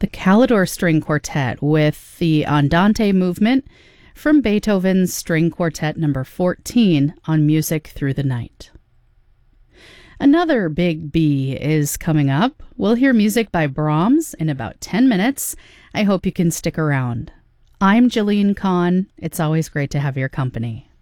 the Calidor String Quartet with the Andante movement from Beethoven's String Quartet number 14 on Music Through the Night. Another big B is coming up. We'll hear music by Brahms in about 10 minutes. I hope you can stick around. I'm Jillian Kahn. It's always great to have your company.